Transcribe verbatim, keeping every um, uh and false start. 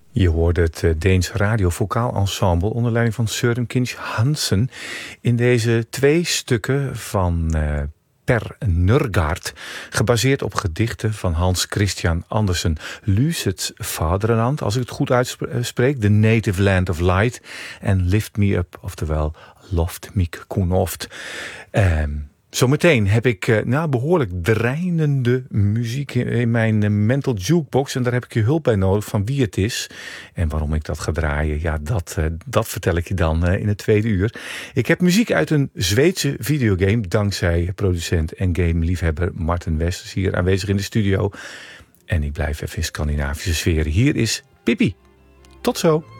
Je hoorde het Deens radiovocaal ensemble onder leiding van Søren Kinch Hansen in deze twee stukken van uh, Per Nørgaard, gebaseerd op gedichten van Hans Christian Andersen. Lysets Vaderland, als ik het goed uitspreek, The Native Land of Light, en Lift Me Up, oftewel Loft Mik Koenoft. Um, Zometeen heb ik uh, nou, behoorlijk dreinende muziek in, in mijn uh, mental jukebox. En daar heb ik je hulp bij nodig van wie het is. En waarom ik dat ga draaien, ja, dat, uh, dat vertel ik je dan uh, in het tweede uur. Ik heb muziek uit een Zweedse videogame, dankzij producent en game-liefhebber Martin Westers hier aanwezig in de studio. En ik blijf even in Scandinavische sferen. Hier is Pippi. Tot zo.